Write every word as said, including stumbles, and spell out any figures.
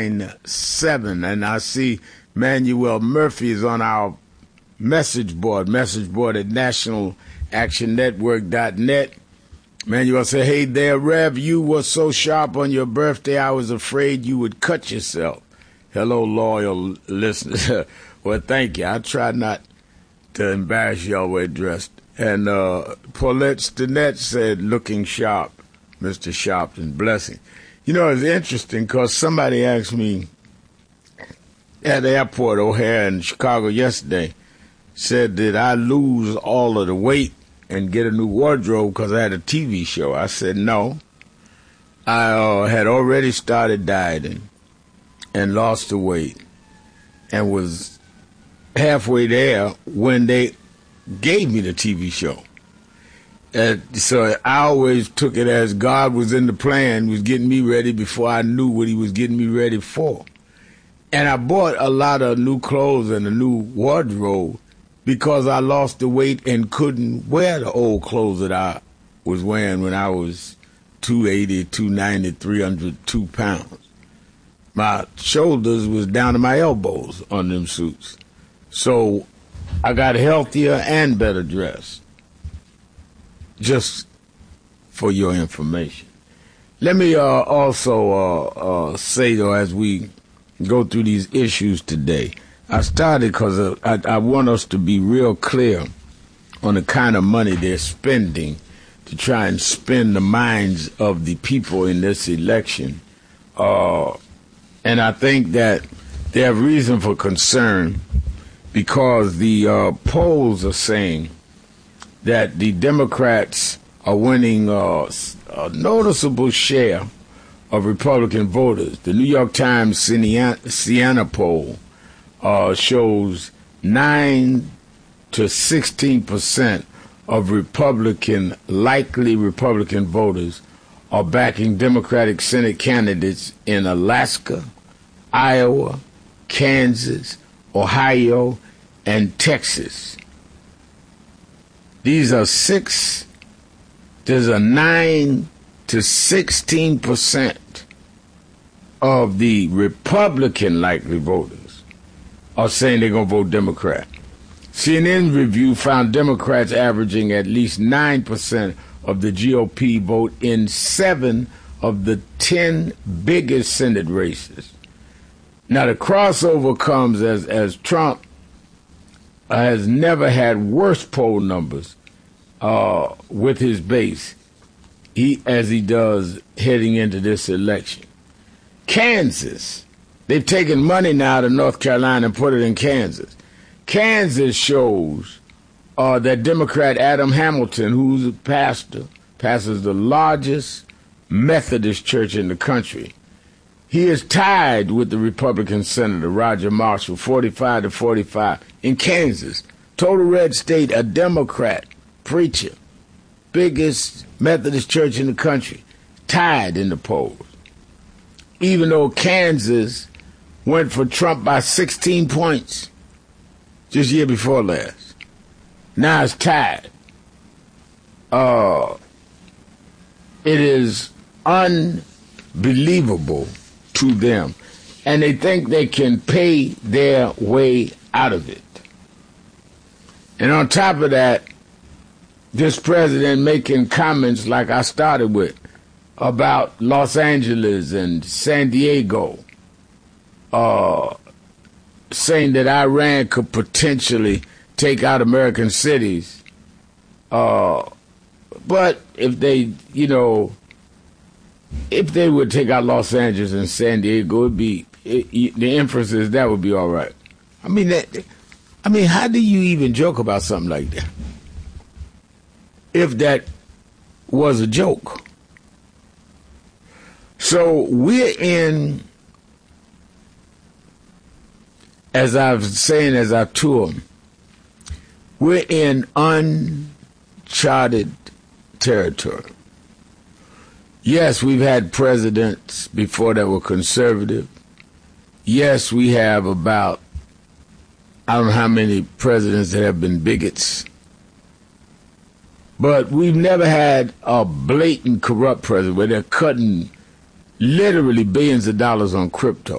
nine seven. And I see Manuel Murphy is on our message board, message board at national action network dot net. Manuel said, hey there, Rev, you were so sharp on your birthday, I was afraid you would cut yourself. Hello, loyal listeners. Well, thank you. I try not to embarrass y'all with dressed. And uh, Paulette Stinnett said, looking sharp, Mister Sharpton, blessing. You know, it's interesting because somebody asked me at the airport, O'Hare in Chicago yesterday, said, did I lose all of the weight and get a new wardrobe because I had a T V show? I said, no. I uh, had already started dieting and lost the weight and was halfway there when they gave me the T V show. Uh, so I always took it as God was in the plan, was getting me ready before I knew what he was getting me ready for. And I bought a lot of new clothes and a new wardrobe because I lost the weight and couldn't wear the old clothes that I was wearing when I was two eighty, two ninety, three hundred two pounds. My shoulders was down to my elbows on them suits. So I got healthier and better dressed. Just for your information. Let me uh, also uh, uh, say, though, as we go through these issues today, I started because uh, I, I want us to be real clear on the kind of money they're spending to try and spin the minds of the people in this election. Uh, and I think that they have reason for concern because the uh, polls are saying that the Democrats are winning uh, a noticeable share of Republican voters. The New York Times Siena poll uh, shows nine to sixteen percent of Republican, likely Republican voters are backing Democratic Senate candidates in Alaska, Iowa, Kansas, Ohio, and Texas. These are six, there's a nine to sixteen percent of the Republican likely voters are saying they're going to vote Democrat. C N N's review found Democrats averaging at least nine percent of the G O P vote in seven of the ten biggest Senate races. Now, the crossover comes as, as Trump has never had worse poll numbers uh, with his base he as he does heading into this election. Kansas, they've taken money now to North Carolina and put it in Kansas. Kansas shows uh, that Democrat Adam Hamilton, who's a pastor, pastors the largest Methodist church in the country. He is tied with the Republican Senator Roger Marshall, forty-five to forty-five, in Kansas. Total red state, a Democrat preacher, biggest Methodist church in the country, tied in the polls. Even though Kansas went for Trump by sixteen points just year before last. Now it's tied. Uh, it is unbelievable to them, and they think they can pay their way out of it. And on top of that, this president making comments like I started with about Los Angeles and San Diego, uh, saying that Iran could potentially take out American cities. Uh, but if they, you know, if they would take out Los Angeles and San Diego, it'd be it, it, the inference is that would be all right. I mean, that, I mean, how do you even joke about something like that? If that was a joke. So we're in, as I was saying as I tour, we're in uncharted territory. Yes, we've had presidents before that were conservative. Yes, we have about, I don't know how many presidents that have been bigots. But we've never had a blatant corrupt president where they're cutting literally billions of dollars on crypto.